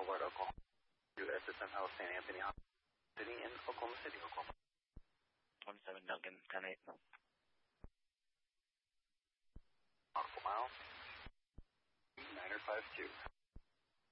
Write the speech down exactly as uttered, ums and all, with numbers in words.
Boulevard, Oklahoma. U S S M Health, San Anthony City in Oklahoma City, Oklahoma. one seven Duncan, ten eight. Nautical mile, niner five two.